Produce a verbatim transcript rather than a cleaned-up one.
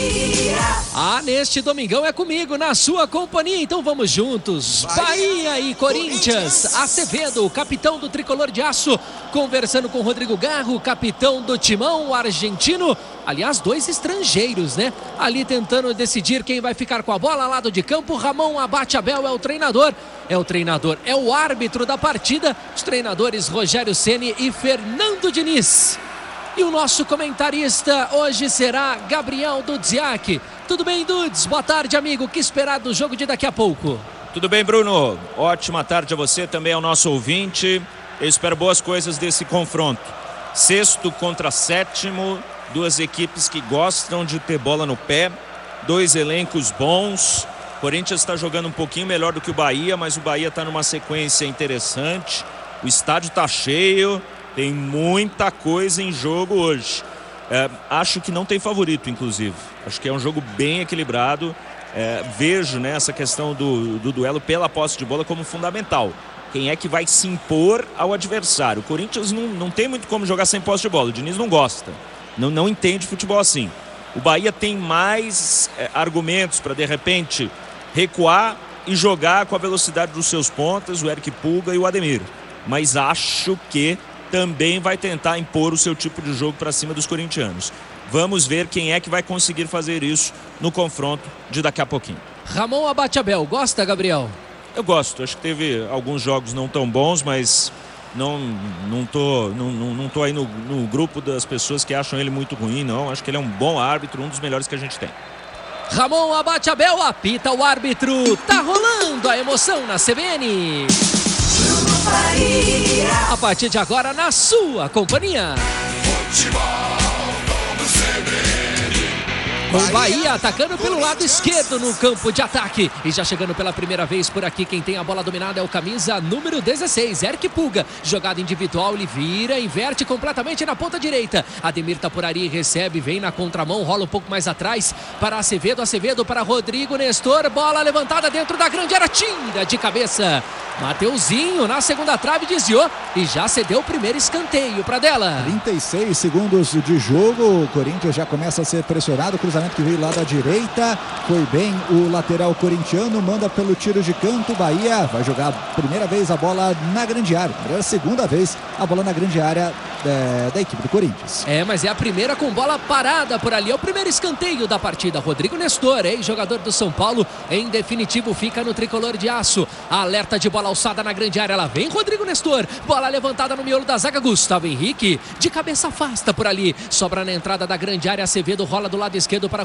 Ah, neste domingão é comigo, na sua companhia, então vamos juntos. Bahia e Corinthians. Acevedo, capitão do Tricolor de Aço, conversando com Rodrigo Garro, capitão do Timão argentino. Aliás, dois estrangeiros, né? Ali tentando decidir quem vai ficar com a bola, lado de campo. Ramon Abate Abel é o treinador. É o treinador, é o árbitro da partida. Os treinadores Rogério Ceni e Fernando Diniz. E o nosso comentarista hoje será Gabriel Dudziak. Tudo bem, Dudes? Boa tarde, amigo. O que esperar do jogo de daqui a pouco? Tudo bem, Bruno? Ótima tarde a você, também ao nosso ouvinte. Eu espero boas coisas desse confronto. Sexto contra sétimo, duas equipes que gostam de ter bola no pé, dois elencos bons. O Corinthians está jogando um pouquinho melhor do que o Bahia, mas o Bahia está numa sequência interessante. O estádio está cheio. Tem muita coisa em jogo hoje. É, acho que não tem favorito, inclusive. Acho que é um jogo bem equilibrado. É, vejo, né, essa questão do, do duelo pela posse de bola como fundamental. Quem é que vai se impor ao adversário? O Corinthians não, não tem muito como jogar sem posse de bola. O Diniz não gosta. Não, não entende futebol assim. O Bahia tem mais é, argumentos para, de repente, recuar e jogar com a velocidade dos seus pontas, o Eric Pulga e o Ademir. Mas acho que também vai tentar impor o seu tipo de jogo para cima dos corintianos. Vamos ver quem é que vai conseguir fazer isso no confronto de daqui a pouquinho. Ramon Abate Abel, gosta, Gabriel? Eu gosto, acho que teve alguns jogos não tão bons, mas não, não, tô, não, não, não tô aí no, no grupo das pessoas que acham ele muito ruim, não. Acho que ele é um bom árbitro, um dos melhores que a gente tem. Ramon Abate Abel apita o árbitro. Tá rolando a emoção na C B N. A partir de agora, na sua companhia. O Bahia atacando pelo lado esquerdo no campo de ataque. E já chegando pela primeira vez por aqui, quem tem a bola dominada é o camisa número dezesseis, Eric Pulga. Jogada individual, ele vira, inverte completamente na ponta direita. Ademir tá por ali, recebe, vem na contramão, rola um pouco mais atrás para Acevedo, Acevedo para Rodrigo Nestor. Bola levantada dentro da grande área, tira de cabeça. Mateuzinho na segunda trave desviou e já cedeu o primeiro escanteio para dela. trinta e seis segundos de jogo, o Corinthians já começa a ser pressionado, cruzamento que veio lá da direita, foi bem o lateral corintiano, manda pelo tiro de canto, Bahia vai jogar a primeira vez a bola na grande área, é a segunda vez a bola na grande área é, da equipe do Corinthians. É, mas é a primeira com bola parada por ali, é o primeiro escanteio da partida. Rodrigo Nestor, ex-jogador do São Paulo, em definitivo fica no Tricolor de Aço. Alerta de bola alçada na grande área, ela vem Rodrigo Nestor, bola levantada no miolo da zaga, Gustavo Henrique de cabeça afasta por ali, sobra na entrada da grande área, Acevedo rola do lado esquerdo para